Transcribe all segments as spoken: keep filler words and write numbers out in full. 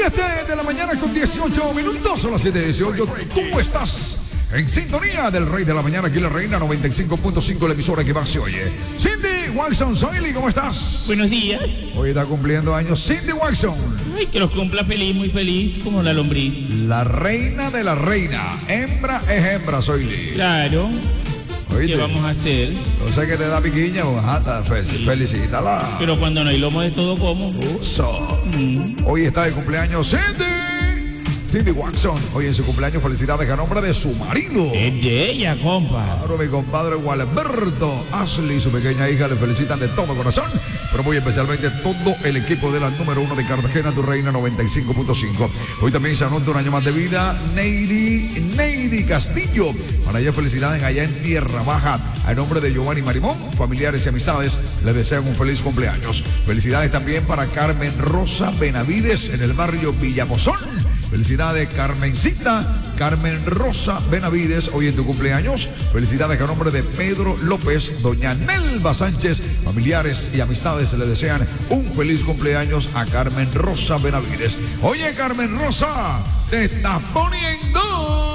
siete de la mañana con dieciocho minutos, son las siete dieciocho. ¿Cómo estás? En sintonía del Rey de la Mañana, aquí la Reina noventa y cinco punto cinco, la emisora que más se oye. Cindy Watson, Soily, ¿cómo estás? Buenos días. Hoy está cumpliendo años Cindy Watson. Ay, que los cumpla feliz, muy feliz, como la lombriz. La reina de la reina. Hembra es hembra, Soily. Claro. ¿Oíste? ¿Qué vamos a hacer? No sé qué te da piquiña, pues, ajá, fel sí. Felicítala. Pero cuando no hay lomo de todo, como. Uso. Mm. Hoy está de cumpleaños Cindy. Cindy Watson, hoy en su cumpleaños, felicidades a nombre de su marido. Es de ella, compa. Claro, mi compadre Gualberto, Ashley y su pequeña hija le felicitan de todo corazón, pero muy especialmente todo el equipo de la número uno de Cartagena, tu Reina noventa y cinco punto cinco. Hoy también se anota un año más de vida, Neidy, Neidy Castillo. Para ella, felicidades allá en Tierra Baja. A nombre de Giovanni Marimón, familiares y amistades, le desean un feliz cumpleaños. Felicidades también para Carmen Rosa Benavides en el barrio Villamozón. Felicidades, Carmencita, Carmen Rosa Benavides, hoy en tu cumpleaños. Felicidades a nombre de Pedro López, doña Nelva Sánchez. Familiares y amistades le desean un feliz cumpleaños a Carmen Rosa Benavides. Oye, Carmen Rosa, te estás poniendo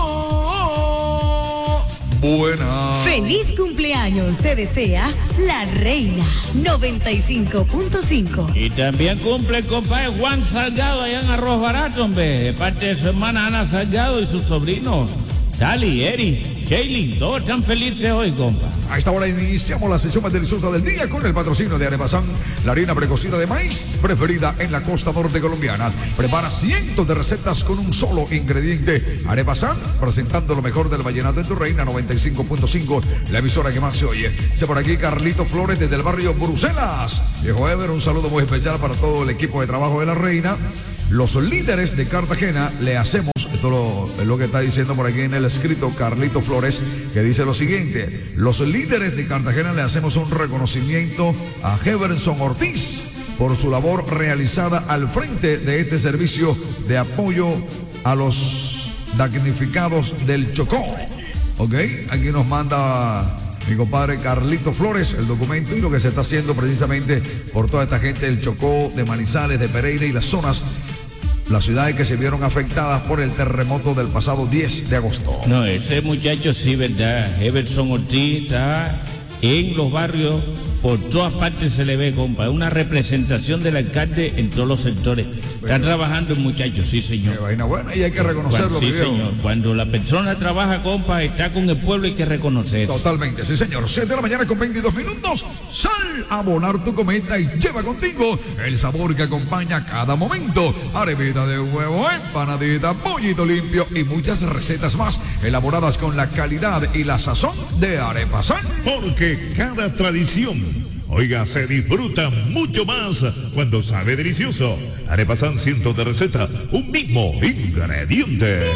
buena. Feliz cumpleaños, te desea la Reina noventa y cinco punto cinco. Y también cumple el compadre Juan Salgado allá en Arroz Barato, hombre, de parte de su hermana Ana Salgado y sus sobrinos Tali, Eris, Shailin, todos están felices hoy, compa. A esta hora iniciamos la sesión más deliciosa del día con el patrocinio de Arepasán, la harina precocida de maíz preferida en la costa norte colombiana. Prepara cientos de recetas con un solo ingrediente. Arepasán, presentando lo mejor del vallenato en tu Reina noventa y cinco punto cinco, la emisora que más se oye. Dice por aquí Carlito Flores desde el barrio Bruselas. Viejo Ever, un saludo muy especial para todo el equipo de trabajo de la Reina. Los líderes de Cartagena le hacemos, esto lo, es lo que está diciendo por aquí en el escrito Carlito Flores, que dice lo siguiente: los líderes de Cartagena le hacemos un reconocimiento a Heverson Ortiz por su labor realizada al frente de este servicio de apoyo a los damnificados del Chocó. Ok, aquí nos manda mi compadre Carlito Flores el documento y lo que se está haciendo precisamente por toda esta gente del Chocó, de Manizales, de Pereira y las zonas, las ciudades que se vieron afectadas por el terremoto del pasado diez de agosto. No, ese muchacho sí, ¿verdad? Everson Ortiz está en los barrios, por todas partes se le ve, compa. Una representación del alcalde en todos los sectores. Está trabajando el muchacho, sí, señor. Qué vaina buena, y hay que reconocerlo. Cuando, sí, señor. Cuando la persona trabaja, compa, está con el pueblo, hay que reconocer. Totalmente, sí, señor. siete de la mañana con veintidós minutos. Sal a volar tu cometa y lleva contigo el sabor que acompaña cada momento. Arepita de huevo, empanadita, pollito limpio y muchas recetas más elaboradas con la calidad y la sazón de Arepasán. Porque cada tradición, oiga, se disfruta mucho más cuando sabe delicioso. Arepasán, cientos de recetas, un mismo ingrediente.